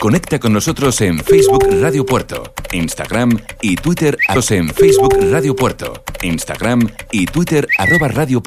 Conecta con nosotros en Facebook Radio Puerto, Instagram y Twitter. En Facebook Radio Puerto, Instagram y Twitter @Radio